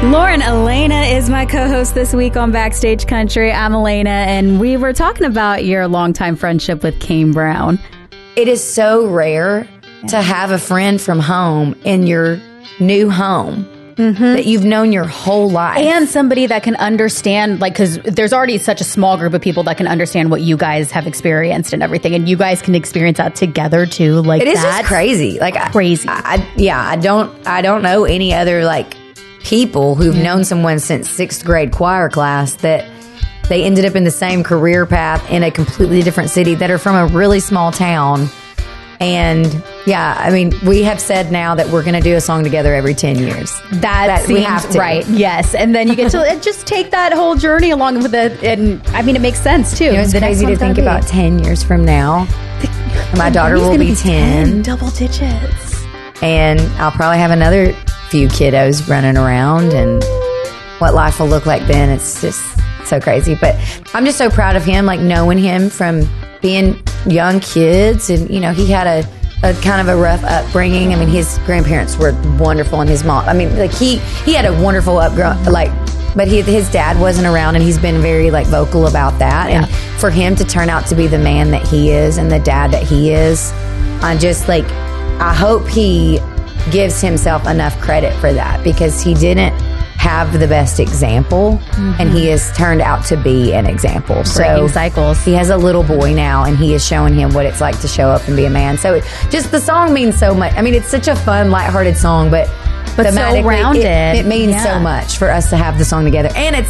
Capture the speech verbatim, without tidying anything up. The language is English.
Lauren Elena is my co-host this week on Backstage Country. I'm Elena, and we were talking about your longtime friendship with Kane Brown. It is so rare yeah. to have a friend from home in your new home mm-hmm. that you've known your whole life. And somebody that can understand, like, because there's already such a small group of people that can understand what you guys have experienced and everything, and you guys can experience that together too. Like, it is just crazy. Like, crazy. I, I, yeah, I don't, I don't know any other, like, people who've mm-hmm. known someone since sixth grade choir class that they ended up in the same career path in a completely different city that are from a really small town. And yeah, I mean, we have said now that we're going to do a song together every ten years. That, that seems we have to. Right. Yes. And then you get to just take that whole journey along with it. And I mean, it makes sense too. You know, it's the crazy to think about ten years from now. The, my daughter will be, be ten, ten. Double digits. And I'll probably have another few kiddos running around, and what life will look like then. It's just so crazy. But I'm just so proud of him, like knowing him from being young kids. And, you know, he had a, a kind of a rough upbringing. I mean, his grandparents were wonderful, and his mom, I mean, like he, he had a wonderful upgrown, like, but he, his dad wasn't around, and he's been very like vocal about that. Yeah. And for him to turn out to be the man that he is and the dad that he is, I just like, I hope he gives himself enough credit for that, because he didn't have the best example, mm-hmm. and he has turned out to be an example. Breaking so cycles. He has a little boy now, and he is showing him what it's like to show up and be a man. So it, just the song means so much. I mean, it's such a fun, lighthearted song, but but so rounded. It, it means yeah. so much for us to have the song together. And it's